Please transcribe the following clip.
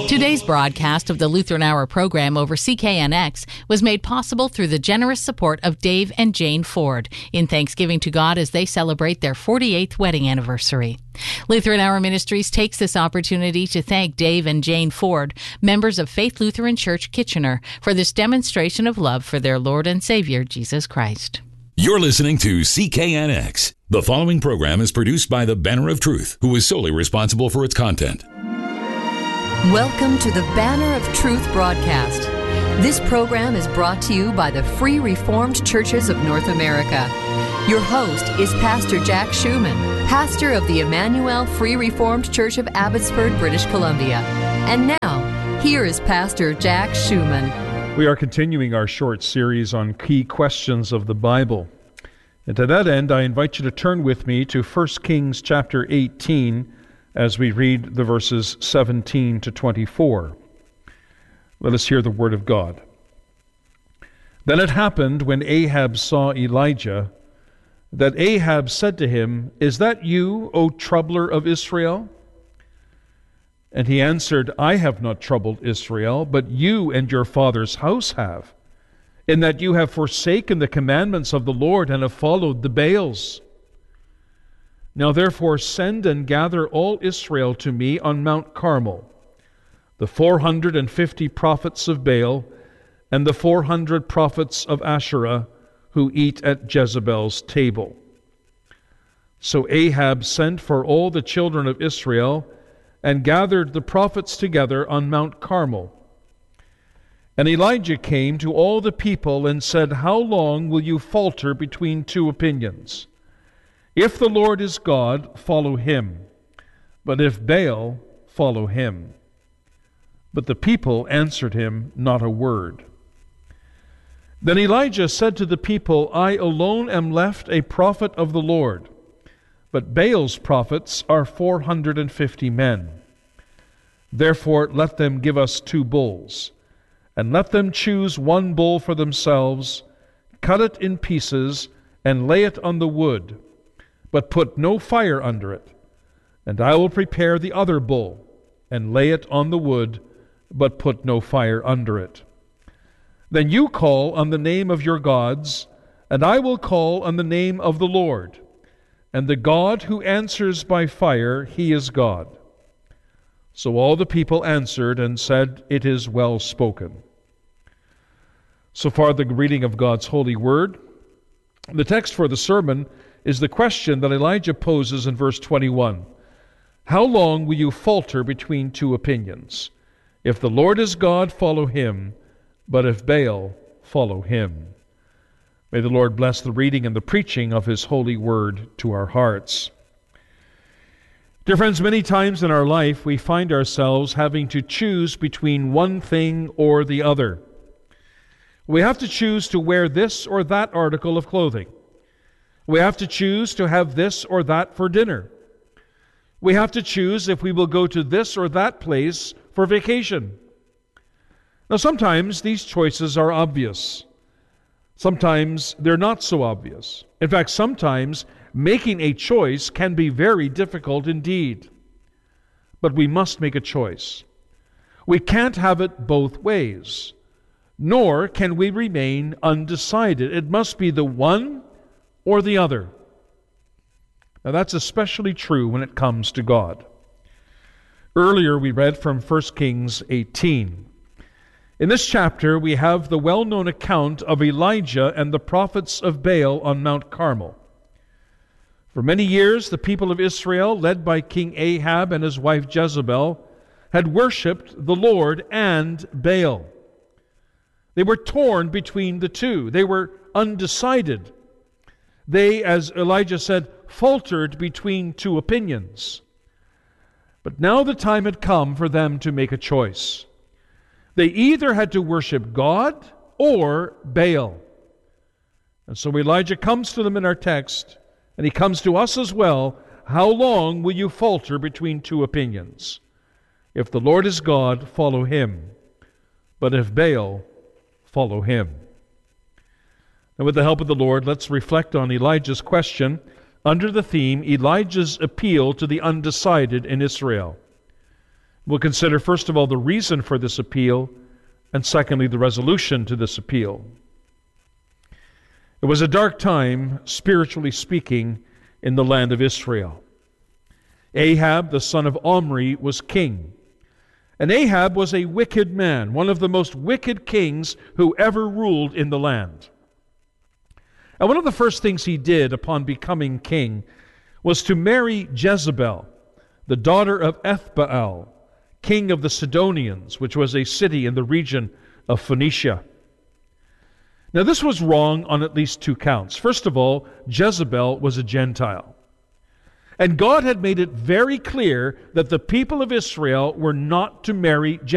Today's broadcast of the Lutheran Hour program over CKNX was made possible through the generous support of Dave and Jane Ford in thanksgiving to God as they celebrate their 48th wedding anniversary. Lutheran Hour Ministries takes this opportunity to thank Dave and Jane Ford, members of Faith Lutheran Church Kitchener, for this demonstration of love for their Lord and Savior, Jesus Christ. You're listening to CKNX. The following program is produced by the Banner of Truth, who is solely responsible for its content. Welcome to the Banner of Truth broadcast. This program is brought to you by the Free Reformed Churches of North America. Your host is Pastor Jack Schumann, pastor of the Emmanuel Free Reformed Church of Abbotsford, British Columbia. And now, here is Pastor Jack Schumann. We are continuing our short series on key questions of the Bible. And to that end, I invite you to turn with me to 1 Kings chapter 18 as we read the verses 17 to 24. Let us hear the word of God. Then it happened when Ahab saw Elijah, that Ahab said to him, "Is that you, O troubler of Israel?" And he answered, "I have not troubled Israel, but you and your father's house have, in that you have forsaken the commandments of the Lord and have followed the Baals. Now therefore send and gather all Israel to me on Mount Carmel, the 450 prophets of Baal and the 400 prophets of Asherah who eat at Jezebel's table." So Ahab sent for all the children of Israel and gathered the prophets together on Mount Carmel. And Elijah came to all the people and said, "How long will you falter between two opinions? If the Lord is God, follow him. But if Baal, follow him." But the people answered him not a word. Then Elijah said to the people, "I alone am left a prophet of the Lord, but Baal's prophets are 450 men. Therefore let them give us 2 bulls, and let them choose 1 bull for themselves, cut it in pieces, and lay it on the wood, but put no fire under it. And I will prepare the other bull, and lay it on the wood, but put no fire under it. Then you call on the name of your gods, and I will call on the name of the Lord. And the God who answers by fire, he is God." So all the people answered and said, "It is well spoken." So far the reading of God's holy word. The text for the sermon is the question that Elijah poses in verse 21. How long will you falter between two opinions? If the Lord is God, follow him, but if Baal, follow him. May the Lord bless the reading and the preaching of his holy word to our hearts. Dear friends, many times in our life we find ourselves having to choose between one thing or the other. We have to choose to wear this or that article of clothing. We have to choose to have this or that for dinner. We have to choose if we will go to this or that place for vacation. Now, sometimes these choices are obvious. Sometimes they're not so obvious. In fact, sometimes making a choice can be very difficult indeed. But we must make a choice. We can't have it both ways, nor can we remain undecided. It must be the one or the other. Now that's especially true when it comes to God. Earlier we read from 1 Kings 18. In this chapter we have the well-known account of Elijah and the prophets of Baal on Mount Carmel. For many years the people of Israel, led by King Ahab and his wife Jezebel, had worshipped the Lord and Baal. They were torn between the two. They were undecided. They, as Elijah said, faltered between two opinions. But now the time had come for them to make a choice. They either had to worship God or Baal. And so Elijah comes to them in our text, and he comes to us as well. How long will you falter between two opinions? If the Lord is God, follow him. But if Baal, follow him. And with the help of the Lord, let's reflect on Elijah's question under the theme, Elijah's appeal to the undecided in Israel. We'll consider, first of all, the reason for this appeal, and secondly, the resolution to this appeal. It was a dark time, spiritually speaking, in the land of Israel. Ahab, the son of Omri, was king. And Ahab was a wicked man, one of the most wicked kings who ever ruled in the land. And one of the first things he did upon becoming king was to marry Jezebel, the daughter of Ethbaal, king of the Sidonians, which was a city in the region of Phoenicia. Now, this was wrong on at least two counts. First of all, Jezebel was a Gentile. And God had made it very clear that the people of Israel were not to marry